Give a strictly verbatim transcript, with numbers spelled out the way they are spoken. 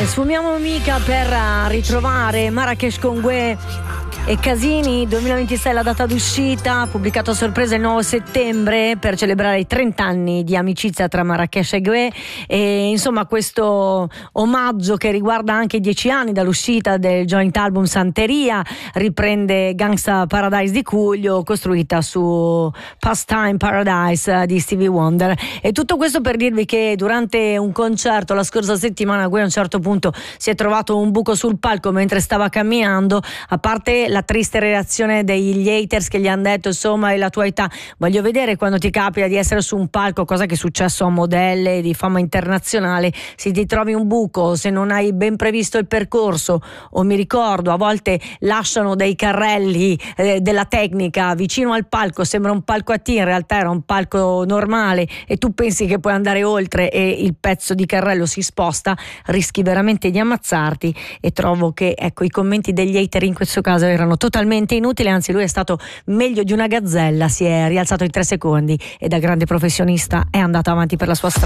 Sfumiamo mica per ritrovare Marrakesh con Gue e Casini. duemilaventisei la data d'uscita, pubblicato a sorpresa il nove settembre per celebrare i trenta anni di amicizia tra Marrakesh e Gue, e insomma questo omaggio che riguarda anche i dieci anni dall'uscita del joint album Santeria riprende Gangsta Paradise di Cuglio, costruita su Pastime Paradise di Stevie Wonder. E tutto questo per dirvi che durante un concerto la scorsa settimana Gue a un certo punto si è trovato un buco sul palco mentre stava camminando. A parte la triste reazione degli haters che gli hanno detto insomma è la tua età, voglio vedere quando ti capita di essere su un palco, cosa che è successo a modelle di fama internazionale, se ti trovi un buco, se non hai ben previsto il percorso, o mi ricordo a volte lasciano dei carrelli eh, della tecnica vicino al palco, sembra un palco a T, in realtà era un palco normale e tu pensi che puoi andare oltre e il pezzo di carrello si sposta, rischi veramente di ammazzarti. E trovo che ecco i commenti degli hater in questo caso erano totalmente inutili, anzi lui è stato meglio di una gazzella, si è rialzato in tre secondi e da grande professionista è andato avanti per la sua strada.